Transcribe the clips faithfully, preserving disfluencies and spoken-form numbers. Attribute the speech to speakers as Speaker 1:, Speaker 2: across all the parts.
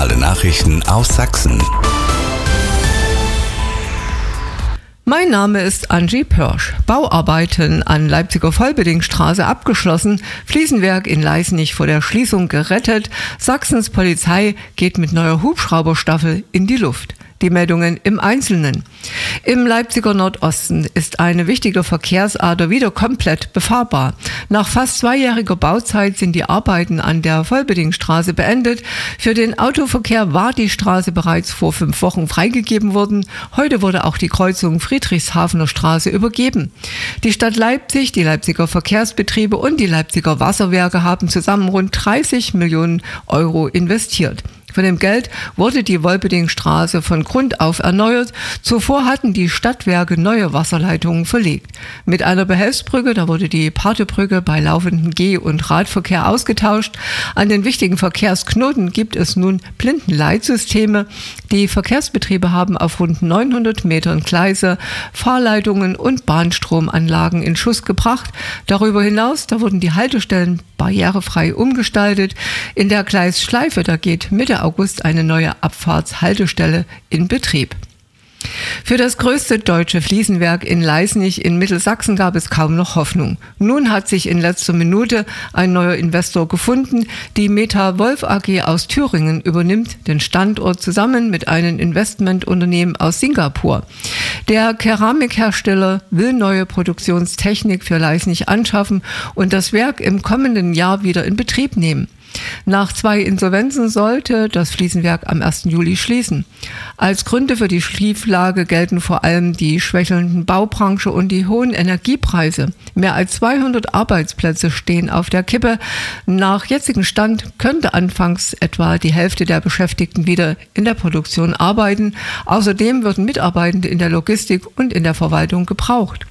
Speaker 1: Regionale Nachrichten aus Sachsen.
Speaker 2: Mein Name ist Angie Pörsch. Bauarbeiten an Leipziger Vollbedingstraße abgeschlossen, Fliesenwerk in Leißnich vor der Schließung gerettet, Sachsens Polizei geht mit neuer Hubschrauberstaffel in die Luft. Die Meldungen im Einzelnen. Im Leipziger Nordosten ist eine wichtige Verkehrsader wieder komplett befahrbar. Nach fast zweijähriger Bauzeit sind die Arbeiten an der Vollbedingstraße beendet. Für den Autoverkehr war die Straße bereits vor fünf Wochen freigegeben worden. Heute wurde auch die Kreuzung Friedrichshafener Straße übergeben. Die Stadt Leipzig, die Leipziger Verkehrsbetriebe und die Leipziger Wasserwerke haben zusammen rund dreißig Millionen Euro investiert. Von dem Geld wurde die Wolpedingstraße von Grund auf erneuert. Zuvor hatten die Stadtwerke neue Wasserleitungen verlegt. Mit einer Behelfsbrücke, da wurde die Partebrücke bei laufendem Geh- und Radverkehr ausgetauscht. An den wichtigen Verkehrsknoten gibt es nun Blindenleitsysteme. Die Verkehrsbetriebe haben auf rund neunhundert Metern Gleise, Fahrleitungen und Bahnstromanlagen in Schuss gebracht. Darüber hinaus, da wurden die Haltestellen barrierefrei umgestaltet. In der Gleisschleife, da geht Mitte August eine neue Abfahrtshaltestelle in Betrieb. Für das größte deutsche Fliesenwerk in Leißnich in Mittelsachsen gab es kaum noch Hoffnung. Nun hat sich in letzter Minute ein neuer Investor gefunden. Die Meta Wolf A G aus Thüringen übernimmt den Standort zusammen mit einem Investmentunternehmen aus Singapur. Der Keramikhersteller will neue Produktionstechnik für Leißnich anschaffen und das Werk im kommenden Jahr wieder in Betrieb nehmen. Nach zwei Insolvenzen sollte das Fliesenwerk am ersten Juli schließen. Als Gründe für die Schieflage gelten vor allem die schwächelnden Baubranche und die hohen Energiepreise. Mehr als zweihundert Arbeitsplätze stehen auf der Kippe. Nach jetzigem Stand könnte anfangs etwa die Hälfte der Beschäftigten wieder in der Produktion arbeiten. Außerdem würden Mitarbeitende in der Logistik und in der Verwaltung gebraucht.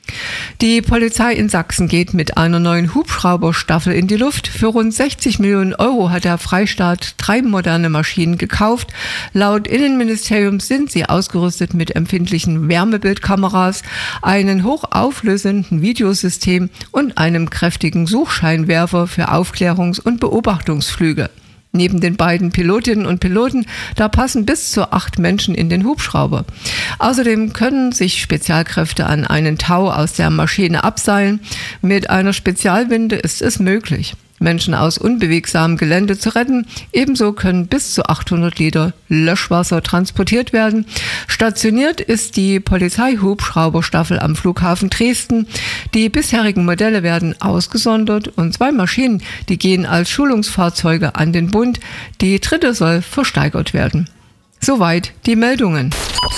Speaker 2: Die Polizei in Sachsen geht mit einer neuen Hubschrauberstaffel in die Luft. Für rund sechzig Millionen Euro hat der Freistaat drei moderne Maschinen gekauft. Laut Innenministerium sind sie ausgerüstet mit empfindlichen Wärmebildkameras, einem hochauflösenden Videosystem und einem kräftigen Suchscheinwerfer für Aufklärungs- und Beobachtungsflüge. Neben den beiden Pilotinnen und Piloten, da passen bis zu acht Menschen in den Hubschrauber. Außerdem können sich Spezialkräfte an einen Tau aus der Maschine abseilen. Mit einer Spezialwinde ist es möglich, Menschen aus unbewegsamem Gelände zu retten. Ebenso können bis zu achthundert Liter Löschwasser transportiert werden. Stationiert ist die Polizeihubschrauberstaffel am Flughafen Dresden. Die bisherigen Modelle werden ausgesondert und zwei Maschinen, die gehen als Schulungsfahrzeuge an den Bund. Die dritte soll versteigert werden. Soweit die Meldungen.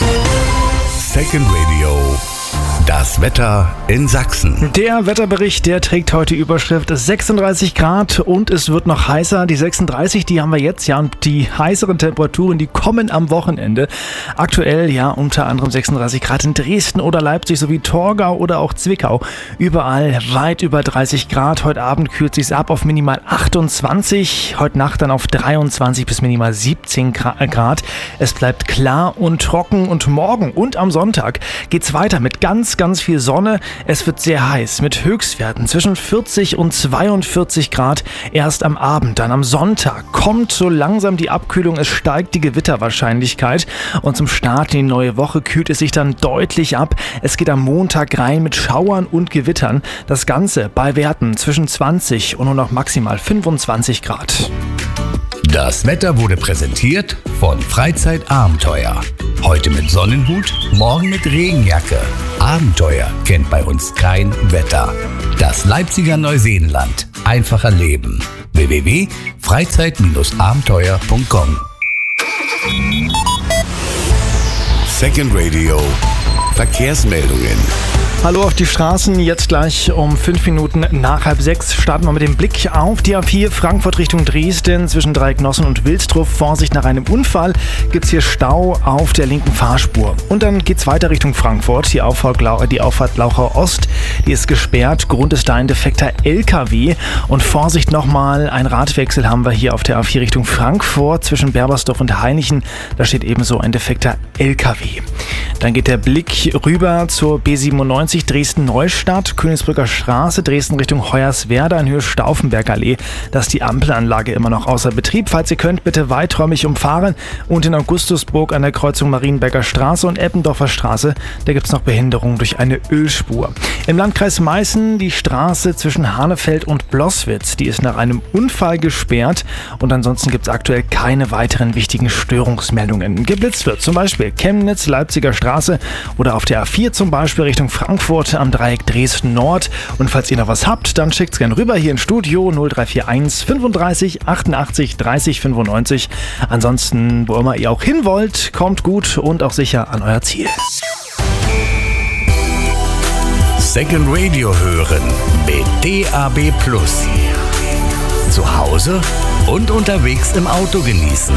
Speaker 1: Second Radio. Das Wetter in Sachsen.
Speaker 3: Der Wetterbericht, der trägt heute Überschrift sechsunddreißig Grad und es wird noch heißer. Die sechsunddreißig, die haben wir jetzt, ja, und die heißeren Temperaturen, die kommen am Wochenende. Aktuell, ja, unter anderem sechsunddreißig Grad in Dresden oder Leipzig sowie Torgau oder auch Zwickau. Überall weit über dreißig Grad. Heute Abend kühlt sich's ab auf minimal achtundzwanzig, heute Nacht dann auf dreiundzwanzig bis minimal siebzehn Grad. Es bleibt klar und trocken und morgen und am Sonntag geht's weiter mit ganz ganz viel Sonne. Es wird sehr heiß mit Höchstwerten zwischen vierzig und zweiundvierzig Grad erst am Abend. Dann am Sonntag kommt so langsam die Abkühlung, es steigt die Gewitterwahrscheinlichkeit und zum Start in die neue Woche kühlt es sich dann deutlich ab. Es geht am Montag rein mit Schauern und Gewittern. Das Ganze bei Werten zwischen zwanzig und nur noch maximal fünfundzwanzig Grad.
Speaker 1: Das Wetter wurde präsentiert von Freizeitabenteuer. Heute mit Sonnenhut, morgen mit Regenjacke. Abenteuer kennt bei uns kein Wetter. Das Leipziger Neuseenland. Einfacher Leben. w w w punkt freizeit abenteuer punkt com. Second Radio. Verkehrsmeldungen.
Speaker 3: Hallo auf die Straßen, jetzt gleich um fünf Minuten nach halb sechs starten wir mit dem Blick auf die A vier Frankfurt Richtung Dresden zwischen Dreiecknossen und Wilsdruff. Vorsicht, nach einem Unfall gibt es hier Stau auf der linken Fahrspur. Und dann geht es weiter Richtung Frankfurt. Die Auffahrt, die Auffahrt Glauchau Ost, die ist gesperrt. Grund ist da ein defekter L K W. Und Vorsicht nochmal, ein Radwechsel haben wir hier auf der A vier Richtung Frankfurt zwischen Berbersdorf und Hainichen. Da steht ebenso ein defekter L K W. Dann geht der Blick rüber zur B siebenundneunzig neunzig Dresden-Neustadt, Königsbrücker Straße, Dresden Richtung Hoyerswerda in Höhe Stauffenbergallee. Da ist die Ampelanlage immer noch außer Betrieb. Falls ihr könnt, bitte weiträumig umfahren. Und in Augustusburg an der Kreuzung Marienberger Straße und Eppendorfer Straße, da gibt es noch Behinderung durch eine Ölspur. Im Landkreis Meißen die Straße zwischen Hanefeld und Bloßwitz. Die ist nach einem Unfall gesperrt. Und ansonsten gibt es aktuell keine weiteren wichtigen Störungsmeldungen. Geblitzt wird zum Beispiel Chemnitz, Leipziger Straße oder auf der A vier zum Beispiel Richtung Frankfurt am Dreieck Dresden Nord. Und falls ihr noch was habt, dann schickt's gerne rüber hier ins Studio null drei vier eins fünfunddreißig achtundachtzig dreißig fünfundneunzig. Ansonsten, wo immer ihr auch hin wollt, kommt gut und auch sicher an euer Ziel.
Speaker 1: Second Radio hören mit D A B Plus. Zu Hause und unterwegs im Auto genießen.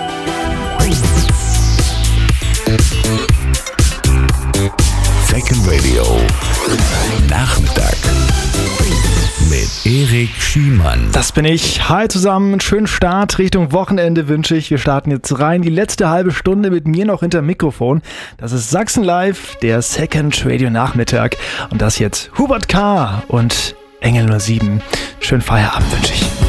Speaker 1: Second Radio Nachmittag mit Erik Schiemann.
Speaker 3: Das bin ich. Hi zusammen, einen schönen Start Richtung Wochenende wünsche ich. Wir starten jetzt rein. Die letzte halbe Stunde mit mir noch hinter Mikrofon. Das ist Sachsen Live, der Second Radio Nachmittag. Und das jetzt Hubert K. und Engel null sieben. Schönen Feierabend wünsche ich.